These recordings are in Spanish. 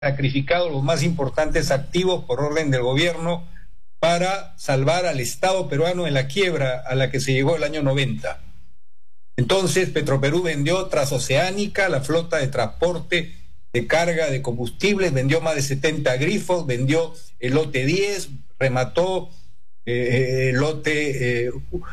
sacrificado los más importantes activos por orden del gobierno para salvar al Estado peruano en la quiebra a la que se llegó el año 90. Entonces Petroperú vendió Transoceánica, la flota de transporte de carga de combustibles, vendió más de 70 grifos, vendió el lote 10, remató el lote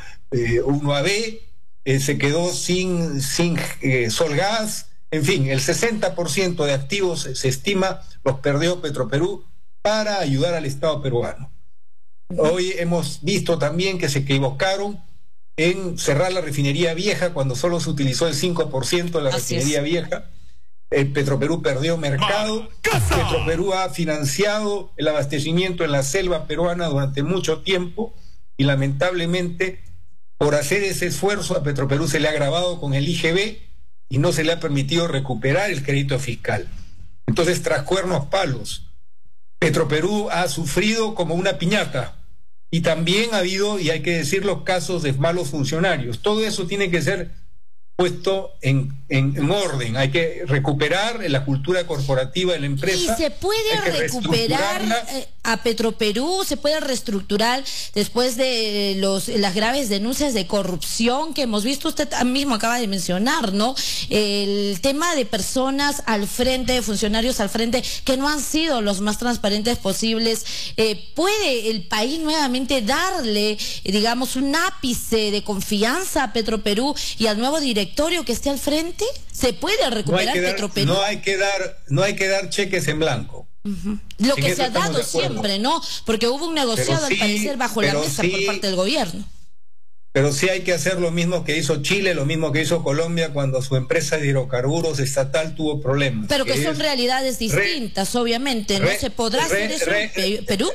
1AB, se quedó sin Solgas. En fin, el 60% de activos se estima los perdió Petroperú para ayudar al Estado peruano. Hoy hemos visto también que se equivocaron en cerrar la refinería vieja cuando solo se utilizó el 5% de la refinería vieja. Petroperú perdió mercado. Petroperú ha financiado el abastecimiento en la selva peruana durante mucho tiempo y lamentablemente por hacer ese esfuerzo a Petroperú se le ha agravado con el IGB y no se le ha permitido recuperar el crédito fiscal. Entonces, tras cuernos palos, Petroperú ha sufrido como una piñata y también ha habido, y hay que decirlo, casos de malos funcionarios. Todo eso tiene que ser puesto en orden. Hay que recuperar la cultura corporativa de la empresa. ¿Y se puede recuperar a Petroperú? ¿Se puede reestructurar después de las graves denuncias de corrupción que hemos visto? Usted mismo acaba de mencionar, ¿no? El tema de personas al frente, de funcionarios al frente, que no han sido los más transparentes posibles. ¿Puede el país nuevamente darle, digamos, un ápice de confianza a Petroperú y al nuevo directorio que esté al frente? ¿Se puede recuperar Petroperú? No hay que dar cheques en blanco. Lo que se ha dado siempre, ¿no? Porque hubo un negociado, al parecer, bajo la mesa por parte del gobierno. Pero sí hay que hacer lo mismo que hizo Chile, lo mismo que hizo Colombia cuando su empresa de hidrocarburos estatal tuvo problemas. Pero que son realidades distintas, obviamente. ¿No se podrá hacer eso en Perú?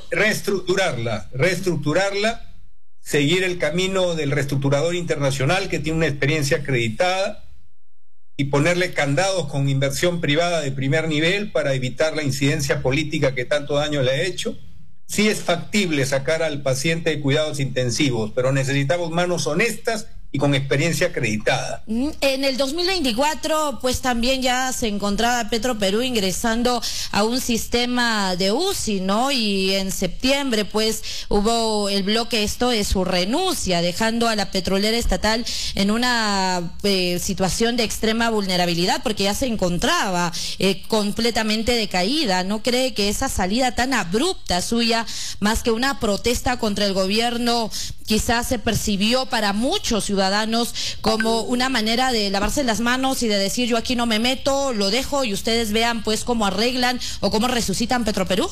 Reestructurarla, seguir el camino del reestructurador internacional que tiene una experiencia acreditada y ponerle candados con inversión privada de primer nivel para evitar la incidencia política que tanto daño le ha hecho. Sí es factible sacar al paciente de cuidados intensivos, pero necesitamos manos honestas y con experiencia acreditada. En el 2024, pues también ya se encontraba Petroperú ingresando a un sistema de UCI, ¿no? Y en septiembre, pues, hubo el bloque de su renuncia, dejando a la petrolera estatal en una situación de extrema vulnerabilidad, porque ya se encontraba completamente decaída. ¿No cree que esa salida tan abrupta suya, más que una protesta contra el gobierno, quizás se percibió para muchos ciudadanos como una manera de lavarse las manos y de decir yo aquí no me meto, lo dejo y ustedes vean pues cómo arreglan o cómo resucitan Petroperú?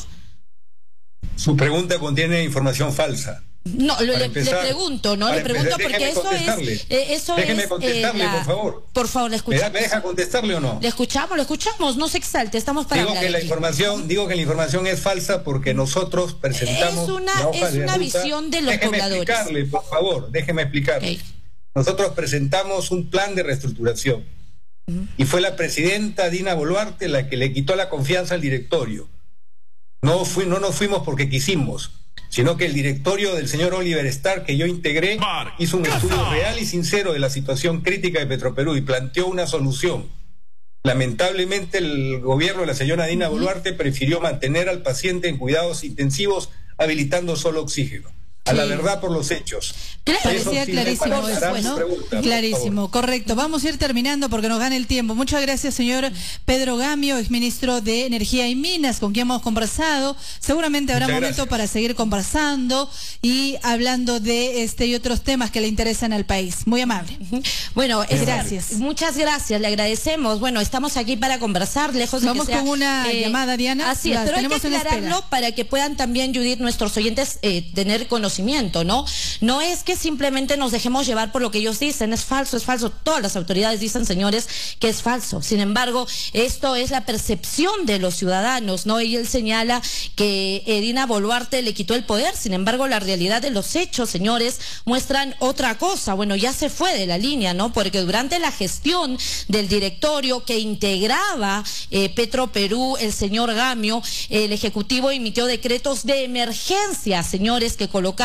Su pregunta contiene información falsa. No, le pregunto, ¿no? Le pregunto porque eso déjeme contestarle, por favor. Por favor, le escuchamos. ¿Me deja contestarle o no? Le escuchamos, no se exalte, estamos para hablar. Digo que la información es falsa porque nosotros presentamos es una visión de los pobladores. Déjeme explicarle, por favor, déjeme explicarle. Okay. Nosotros presentamos un plan de reestructuración y fue la presidenta Dina Boluarte la que le quitó la confianza al directorio. No nos fuimos porque quisimos, sino que el directorio del señor Oliver Starr, que yo integré, hizo un estudio real y sincero de la situación crítica de Petroperú y planteó una solución. Lamentablemente el gobierno de la señora Dina Boluarte prefirió mantener al paciente en cuidados intensivos, habilitando solo oxígeno. A la verdad por los hechos. Parecía clarísimo eso, ¿no? Clarísimo, correcto. Vamos a ir terminando porque nos gana el tiempo. Muchas gracias, señor Pedro Gamio, exministro de Energía y Minas, con quien hemos conversado. Seguramente habrá momento para seguir conversando y hablando de y otros temas que le interesan al país. Muy amable. Bueno, gracias. Muchas gracias, le agradecemos. Bueno, estamos aquí para conversar, lejos de Vamos que sea... con una llamada, Diana. Así es, pero hay que aclararlo para que puedan también, Judith, nuestros oyentes tener conocimiento, ¿no? No es que simplemente nos dejemos llevar por lo que ellos dicen, es falso. Todas las autoridades dicen, señores, que es falso. Sin embargo, esto es la percepción de los ciudadanos, ¿no? Y él señala que Dina Boluarte le quitó el poder. Sin embargo, la realidad de los hechos, señores, muestran otra cosa. Bueno, ya se fue de la línea, ¿no? Porque durante la gestión del directorio que integraba Petroperú, el señor Gamio, el Ejecutivo emitió decretos de emergencia, señores, que colocaron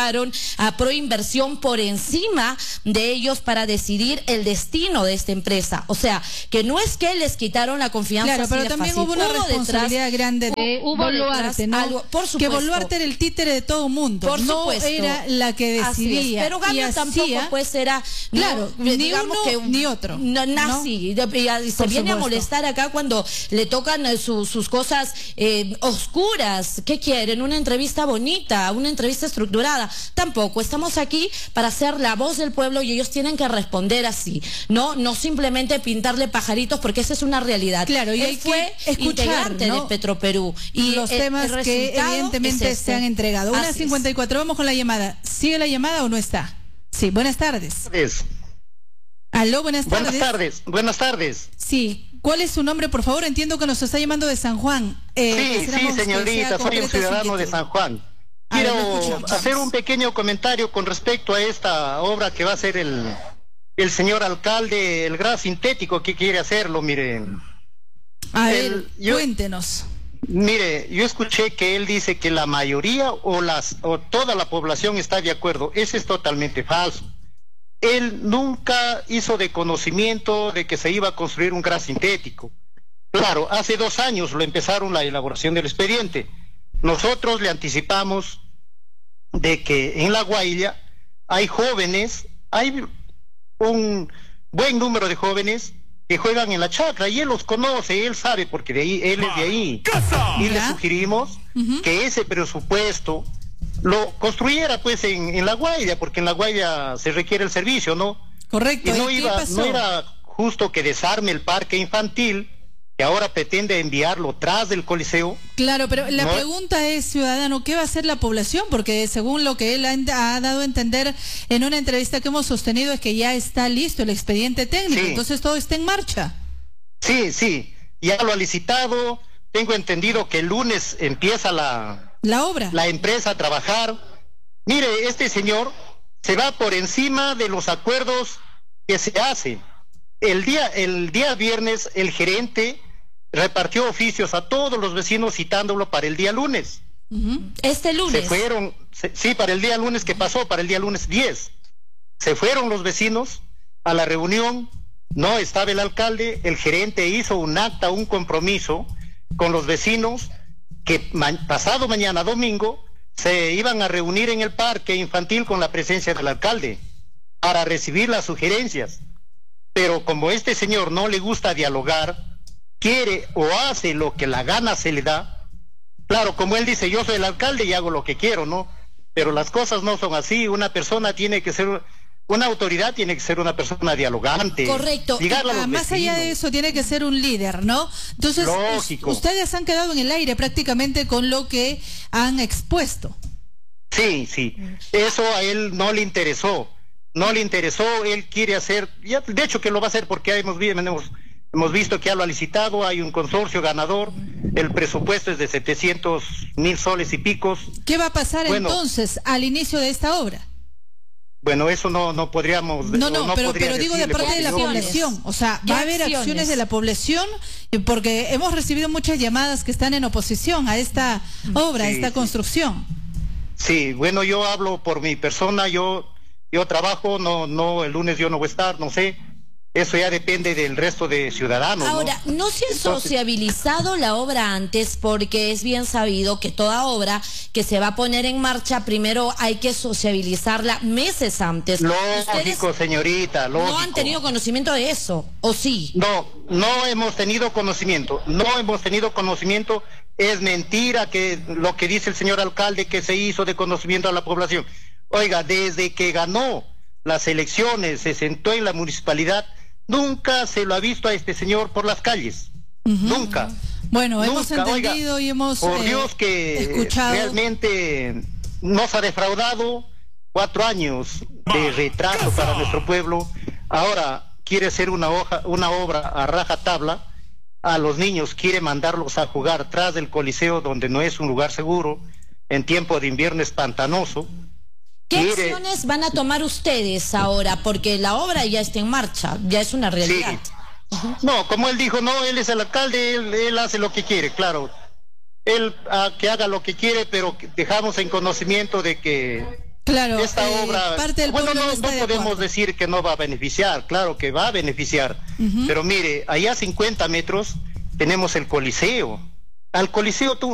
colocaron a Proinversión por encima de ellos para decidir el destino de esta empresa. O sea, que no es que les quitaron la confianza. Claro, pero también hubo una responsabilidad grande de Boluarte, ¿no? Algo, por supuesto. Que Boluarte era el títere de todo mundo. Por supuesto. No era la que decidía. Pero Gamio tampoco pues era, claro, no, ni digamos uno que ni otro. Nazi, ¿no? Y se viene a molestar acá cuando le tocan sus cosas oscuras. ¿Qué quieren? Una entrevista bonita, una entrevista estructurada. Tampoco. Estamos aquí para ser la voz del pueblo y ellos tienen que responder así. No simplemente pintarle pajaritos, porque esa es una realidad. Claro, y él fue integrante de Petroperú. Y los temas que evidentemente se han entregado. 1:54, vamos con la llamada. ¿Sigue la llamada o no está? Sí, buenas tardes. Aló, buenas tardes. Buenas tardes. Sí, ¿cuál es su nombre, por favor? Entiendo que nos está llamando de San Juan. Sí, señorita, soy un ciudadano de San Juan. Quiero hacer un pequeño comentario con respecto a esta obra que va a hacer el señor alcalde, el gas sintético que quiere hacerlo, miren. A ver, cuéntenos. Mire, yo escuché que él dice que la mayoría o toda la población está de acuerdo. Eso es totalmente falso. Él nunca hizo de conocimiento de que se iba a construir un gas sintético. Claro, hace 2 años lo empezaron la elaboración del expediente. Nosotros le anticipamos de que en La Guaira hay jóvenes, hay un buen número de jóvenes que juegan en la chacra, y él los conoce, él sabe, porque él es de ahí. Y le sugerimos que ese presupuesto lo construyera pues en La Guaira, porque en La Guaira se requiere el servicio, ¿no? Correcto. Y no era justo que desarme el parque infantil, que ahora pretende enviarlo tras del Coliseo. Claro, pero la pregunta es, ciudadano, ¿qué va a hacer la población? Porque según lo que él ha dado a entender en una entrevista que hemos sostenido, es que ya está listo el expediente técnico, entonces todo está en marcha. Sí, ya lo ha licitado. Tengo entendido que el lunes empieza la obra, la empresa a trabajar. Mire, este señor se va por encima de los acuerdos que se hacen. El día viernes el gerente repartió oficios a todos los vecinos citándolo para el día lunes. Este lunes. Se fueron, sí, para el día lunes que pasó, para el día lunes 10. Se fueron los vecinos a la reunión, no estaba el alcalde, el gerente hizo un acta, un compromiso con los vecinos que pasado mañana domingo se iban a reunir en el parque infantil con la presencia del alcalde para recibir las sugerencias. Pero como este señor no le gusta dialogar, quiere o hace lo que la gana se le da. Claro, como él dice, yo soy el alcalde y hago lo que quiero, ¿no? Pero las cosas no son así. Una persona tiene que ser, una autoridad tiene que ser una persona dialogante. Correcto. Más allá de eso, tiene que ser un líder, ¿no? Entonces, lógico. Ustedes han quedado en el aire prácticamente con lo que han expuesto. Sí. Eso a él no le interesó. Él quiere hacer, ya, de hecho que lo va a hacer, porque hemos visto que ya lo ha licitado, hay un consorcio ganador, el presupuesto es de 700,000 soles y picos. ¿Qué va a pasar entonces al inicio de esta obra? Bueno, eso no podríamos... pero digo de parte de la población, o sea, va a haber acciones de la población, porque hemos recibido muchas llamadas que están en oposición a esta obra, a esta construcción. Sí, bueno, yo hablo por mi persona, yo trabajo, el lunes yo no voy a estar, no sé, eso ya depende del resto de ciudadanos. Ahora, ¿no se ha sociabilizado la obra antes? Porque es bien sabido que toda obra que se va a poner en marcha, primero hay que sociabilizarla meses antes. Lógico, señorita, lógico. ¿No han tenido conocimiento de eso, o sí? No hemos tenido conocimiento, es mentira que lo que dice el señor alcalde, que se hizo de conocimiento a la población. Oiga, desde que ganó las elecciones, se sentó en la municipalidad, nunca se lo ha visto a este señor por las calles. Nunca. Bueno, hemos entendido y hemos por Dios que escuchado. Realmente nos ha defraudado 4 años de retraso para nuestro pueblo. Ahora quiere hacer una obra a rajatabla. A los niños quiere mandarlos a jugar tras del Coliseo, donde no es un lugar seguro. En tiempo de invierno es pantanoso. ¿Qué acciones van a tomar ustedes ahora? Porque la obra ya está en marcha, ya es una realidad. Sí. No, como él dijo, él es el alcalde, él hace lo que quiere, claro. Él que haga lo que quiere, pero dejamos en conocimiento de que Claro, esta obra, parte del pueblo no está de podemos acuerdo. decir que no va a beneficiar, claro que va a beneficiar, pero mire, allá a 50 metros tenemos el Coliseo. Al Coliseo